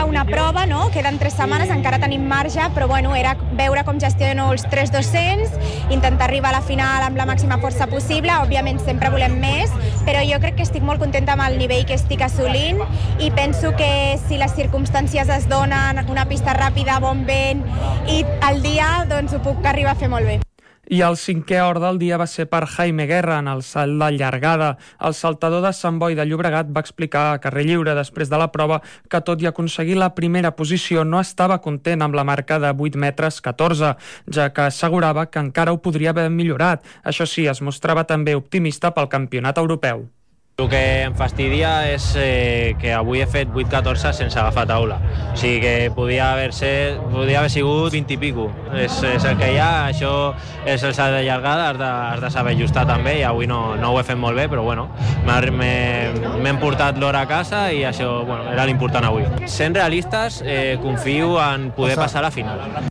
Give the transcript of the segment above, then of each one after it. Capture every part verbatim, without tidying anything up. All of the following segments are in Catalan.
una prova, no? Queden tres setmanes, encara tenim marge, però bueno, era veure com gestiono els tres dos-cents, intentar arribar a la final amb la màxima força possible. Òbviament sempre volem més, però jo crec que estic molt contenta amb el nivell que estic assolint i penso que si les circumstàncies es donen, una pista ràpida, bon vent i el dia, doncs ho puc arribar a fer molt bé. I el cinquè or del dia va ser per Jaime Guerra en el salt de llargada. El saltador de Sant Boi de Llobregat va explicar a Carrer Lliure després de la prova que tot i aconseguir la primera posició no estava content amb la marca de vuit metres catorze, ja que assegurava que encara ho podria haver millorat. Això sí, es mostrava també optimista pel campionat europeu. El que em fastidia és eh, que avui he fet vuit catorze sense agafar taula. O sigui que podia haver, ser, podia haver sigut vint i pico. És, és el que hi ha, això és el salt de llargada, has de, has de saber ajustar també, i avui no, no ho he fet molt bé, però bueno, m'he emportat l'hora a casa i això bueno, era l'important avui. Sent realistes, eh, confio en poder passar a la final.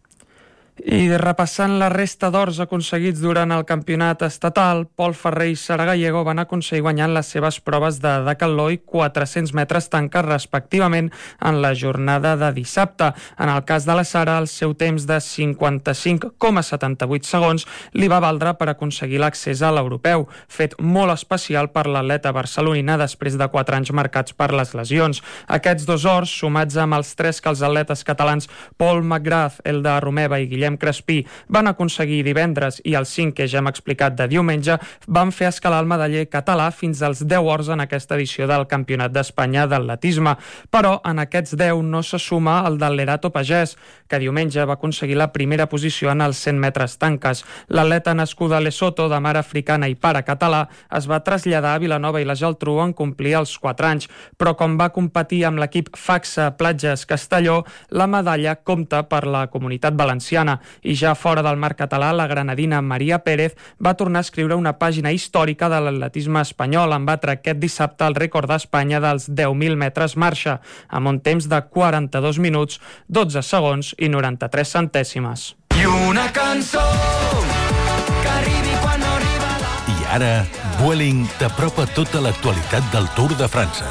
I repassant la resta d'ors aconseguits durant el campionat estatal, Pol Ferrer i Sara Gallego van aconseguir guanyar les seves proves de decatló i quatre-cents metres tanques respectivament en la jornada de dissabte. En el cas de la Sara, el seu temps de cinquanta-cinc coma setanta-vuit segons li va valdre per aconseguir l'accés a l'europeu, fet molt especial per l'atleta barcelonina després de quatre anys marcats per les lesions. Aquests dos ors, sumats amb els tres que els atletes catalans Paul McGrath, Elda Romeva i Guillem Crespí van aconseguir divendres i el cinc que ja hem explicat de diumenge, van fer escalar el medaller català fins als deu ors en aquesta edició del Campionat d'Espanya d'atletisme. Però en aquests deu no se suma el del Lerato Pagès, que diumenge va aconseguir la primera posició en els cent metres tanques. L'atleta nascuda a Lesotho, de mare africana i pare català, es va traslladar a Vilanova i la Geltrú en complir els quatre anys, però com va competir amb l'equip Faxa Platges Castelló, la medalla compta per la Comunitat Valenciana. I ja fora del marc català, la granadina Maria Pérez va tornar a escriure una pàgina històrica de l'atletisme espanyol en batre aquest dissabte el rècord d'Espanya dels deu mil metres marxa, amb un temps de quaranta-dos minuts, dotze segons i noranta-tres centèsimes. I una cançó que arribi quan no arriba la... I ara, Vueling t'apropa tota l'actualitat del Tour de França.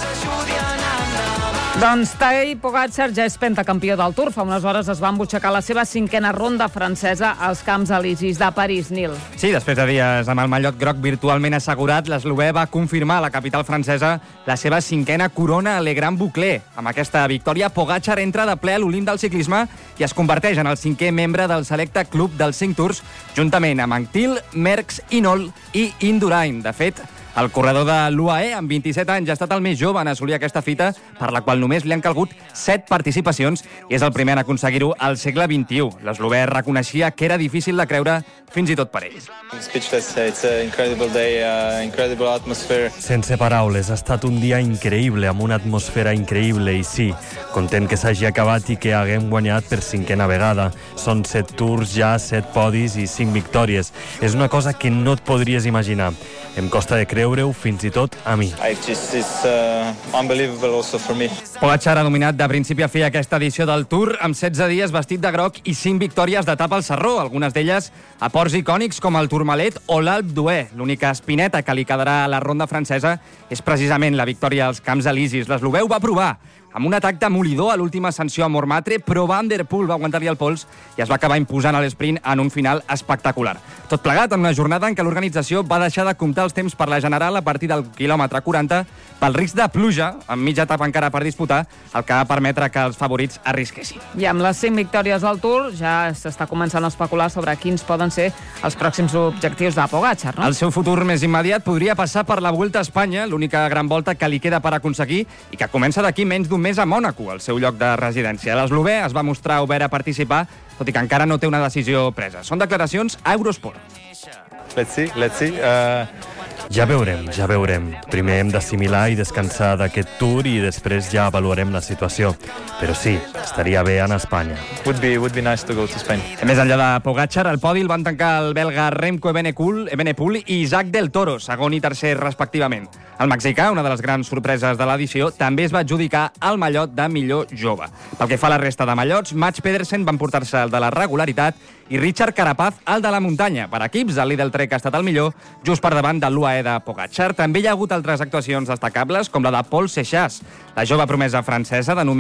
Doncs Tadej Pogačar ja és pentacampió del Tour. Fa unes hores es va embutxacar la seva cinquena ronda francesa als Camps Elisis de París, Nil. Sí, després de dies amb el mallot groc virtualment assegurat, l'eslovè va confirmar a la capital francesa la seva cinquena corona a Le Grand Bouclé. Amb aquesta victòria, Pogačar entra de ple a l'Olimp del ciclisme i es converteix en el cinquè membre del selecte club dels cinc Tours, juntament amb Anquetil, Merckx, Hinault i Indurain. De fet, el corredor de l'U A E, amb vint-i-set anys, ha estat el més jove en assolir aquesta fita, per la qual només li han calgut set participacions i és el primer en aconseguir-ho al segle vint-i-u. L'eslovè reconeixia que era difícil de creure fins i tot per ell. Sense paraules, ha estat un dia increïble, amb una atmosfera increïble i sí, content que s'hagi acabat i que haguem guanyat per cinquena vegada. Són set tours ja, set podis i cinc victòries. És una cosa que no et podries imaginar. Em costa de creure-ho fins i tot a mi. Pogačar ha dominat de principi a fi aquesta edició del Tour amb setze dies vestit de groc i cinc victòries d'etapa al Sarró, algunes d'elles a ports icònics com el Tourmalet o l'Alpe d'Huez. L'única espineta que li quedarà a la ronda francesa és precisament la victòria als Camps Elisis. L'eslovè ho va provar amb un atac demolidor a l'última ascensió a Montmartre, però Van der Poel va aguantar-li el pols i es va acabar imposant a l'esprint en un final espectacular. Tot plegat en una jornada en què l'organització va deixar de comptar els temps per la general a partir del quilòmetre quaranta pel risc de pluja, amb mitja etapa encara per disputar, el que va permetre que els favorits arrisquessin. I amb les cinc victòries al Tour ja s'està començant a especular sobre quins poden ser els pròxims objectius de Pogačar, no? El seu futur més immediat podria passar per la Vuelta a Espanya, l'única gran volta que li queda per aconseguir i que comença d'aquí menys d'un mes a Mònaco, el seu lloc de residència. L'eslovè es va mostrar obert a participar, tot i que encara no té una decisió presa. Són declaracions a Eurosport. Let's see, let's see. Uh... Ja veurem, ja veurem. Primer hem d'assimilar i descansar d'aquest Tour i després ja avaluarem la situació. Però sí, estaria bé anar a Espanya. Would be, would be nice to go to Spain. Més enllà de Pogačar, el podi el van tancar el belga Remco Evenepoel i Isaac del Toro, segon i tercer respectivament. El mexicà, una de les grans sorpreses de l'edició, també es va adjudicar el mallot de millor jove. Pel que fa a la resta de mallots, Mats Pedersen va emportar-se el de la regularitat i Richard Carapaz el de la muntanya. Per equips, el Lidl Trek ha estat el millor, just per davant de l'U A E de Pogačar. També hi ha hagut altres actuacions destacables, com la de Paul Seixas, la jove promesa francesa de només